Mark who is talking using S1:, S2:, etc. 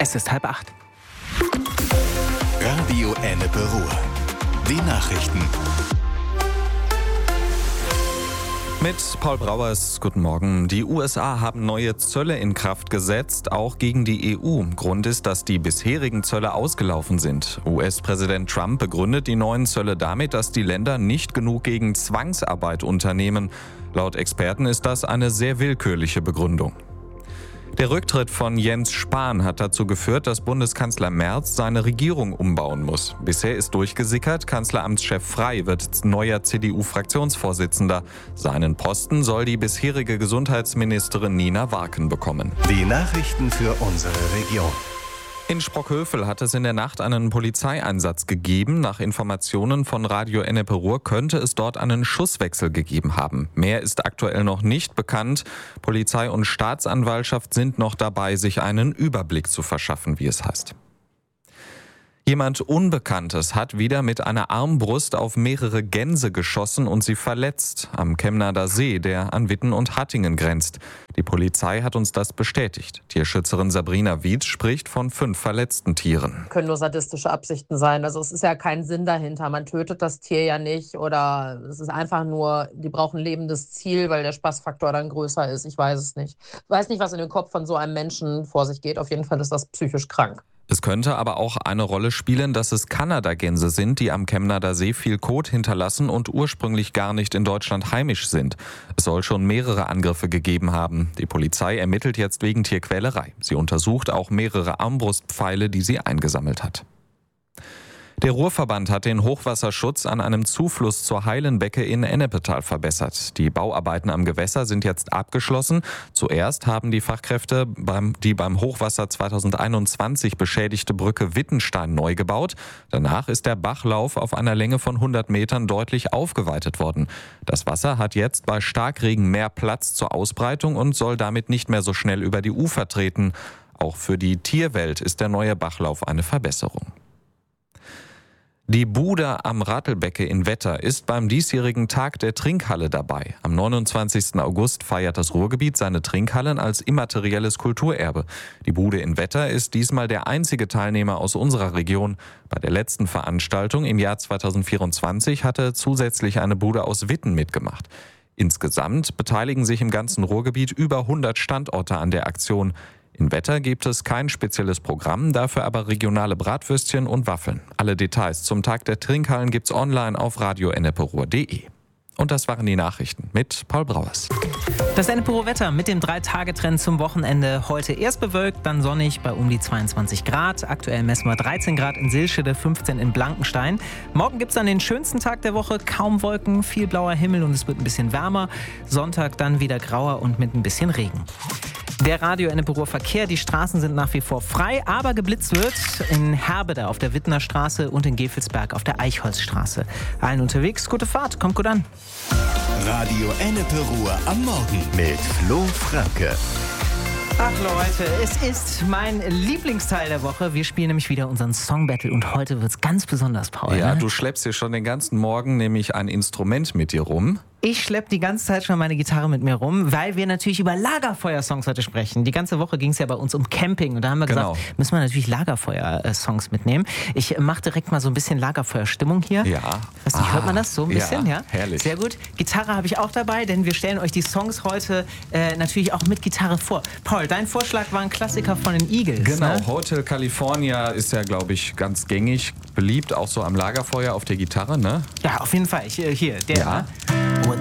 S1: Es ist 7:30.
S2: Radio Ennepe Ruhr. Die Nachrichten.
S3: Mit Paul Brauers, guten Morgen. Die USA haben neue Zölle in Kraft gesetzt, auch gegen die EU. Grund ist, dass die bisherigen Zölle ausgelaufen sind. US-Präsident Trump begründet die neuen Zölle damit, dass die Länder nicht genug gegen Zwangsarbeit unternehmen. Laut Experten ist das eine sehr willkürliche Begründung. Der Rücktritt von Jens Spahn hat dazu geführt, dass Bundeskanzler Merz seine Regierung umbauen muss. Bisher ist durchgesickert, Kanzleramtschef Frey wird neuer CDU-Fraktionsvorsitzender. Seinen Posten soll die bisherige Gesundheitsministerin Nina Warken bekommen.
S2: Die Nachrichten für unsere Region.
S3: In Sprockhövel hat es in der Nacht einen Polizeieinsatz gegeben. Nach Informationen von Radio Ennepe Ruhr könnte es dort einen Schusswechsel gegeben haben. Mehr ist aktuell noch nicht bekannt. Polizei und Staatsanwaltschaft sind noch dabei, sich einen Überblick zu verschaffen, wie es heißt. Jemand Unbekanntes hat wieder mit einer Armbrust auf mehrere Gänse geschossen und sie verletzt am Kemnader See, der an Witten und Hattingen grenzt. Die Polizei hat uns das bestätigt. Tierschützerin Sabrina Wietz spricht von 5 verletzten Tieren.
S4: Können nur sadistische Absichten sein. Also es ist ja kein Sinn dahinter. Man tötet das Tier ja nicht oder es ist einfach nur, die brauchen ein lebendes Ziel, weil der Spaßfaktor dann größer ist. Ich weiß es nicht. Ich weiß nicht, was in den Kopf von so einem Menschen vor sich geht. Auf jeden Fall ist das psychisch krank.
S3: Es könnte aber auch eine Rolle spielen, dass es Kanadagänse sind, die am Kemnader See viel Kot hinterlassen und ursprünglich gar nicht in Deutschland heimisch sind. Es soll schon mehrere Angriffe gegeben haben. Die Polizei ermittelt jetzt wegen Tierquälerei. Sie untersucht auch mehrere Armbrustpfeile, die sie eingesammelt hat. Der Ruhrverband hat den Hochwasserschutz an einem Zufluss zur Heilenbecke in Ennepetal verbessert. Die Bauarbeiten am Gewässer sind jetzt abgeschlossen. Zuerst haben die Fachkräfte die beim Hochwasser 2021 beschädigte Brücke Wittenstein neu gebaut. Danach ist der Bachlauf auf einer Länge von 100 Metern deutlich aufgeweitet worden. Das Wasser hat jetzt bei Starkregen mehr Platz zur Ausbreitung und soll damit nicht mehr so schnell über die Ufer treten. Auch für die Tierwelt ist der neue Bachlauf eine Verbesserung. Die Bude am Rattelbecke in Wetter ist beim diesjährigen Tag der Trinkhalle dabei. Am 29. August feiert das Ruhrgebiet seine Trinkhallen als immaterielles Kulturerbe. Die Bude in Wetter ist diesmal der einzige Teilnehmer aus unserer Region. Bei der letzten Veranstaltung im Jahr 2024 hatte zusätzlich eine Bude aus Witten mitgemacht. Insgesamt beteiligen sich im ganzen Ruhrgebiet über 100 Standorte an der Aktion. In Wetter gibt es kein spezielles Programm, dafür aber regionale Bratwürstchen und Waffeln. Alle Details zum Tag der Trinkhallen gibt's online auf radioenneperuhr.de. Und das waren die Nachrichten mit Paul Brauers.
S1: Das Ennepe Ruhr Wetter mit dem 3-Tage-Trend zum Wochenende. Heute erst bewölkt, dann sonnig bei um die 22 Grad. Aktuell messen wir 13 Grad in Silschede, 15 in Blankenstein. Morgen gibt es dann den schönsten Tag der Woche. Kaum Wolken, viel blauer Himmel und es wird ein bisschen wärmer. Sonntag dann wieder grauer und mit ein bisschen Regen. Der Radio Ennepe Ruhr Verkehr, die Straßen sind nach wie vor frei, aber geblitzt wird in Herbede auf der Wittener Straße und in Gevelsberg auf der Eichholzstraße. Allen unterwegs, gute Fahrt, kommt gut an.
S2: Radio Ennepe Ruhr am Morgen mit Flo Franke.
S1: Ach Leute, es ist mein Lieblingsteil der Woche. Wir spielen nämlich wieder unseren Song Battle und heute wird's ganz besonders, Paul.
S3: Ja,
S1: ne?
S3: du schleppst dir schon den ganzen Morgen nämlich ein Instrument mit dir rum.
S1: Ich schleppe die ganze Zeit schon meine Gitarre mit mir rum, weil wir natürlich über Lagerfeuer-Songs heute sprechen. Die ganze Woche ging es ja bei uns um Camping und da haben wir gesagt, müssen wir natürlich Lagerfeuer-Songs mitnehmen. Ich mache direkt mal so ein bisschen Lagerfeuer-Stimmung hier.
S3: Ja.
S1: Weiß nicht, hört man das so ein bisschen? Ja,
S3: herrlich.
S1: Sehr gut. Gitarre habe ich auch dabei, denn wir stellen euch die Songs heute natürlich auch mit Gitarre vor. Paul, dein Vorschlag war ein Klassiker von den Eagles.
S3: Genau,
S1: ne?
S3: Hotel California ist ja, glaube ich, ganz gängig, beliebt, auch so am Lagerfeuer auf der Gitarre, ne?
S1: Ja, auf jeden Fall. Hier, der.
S3: Ja.
S1: Ne?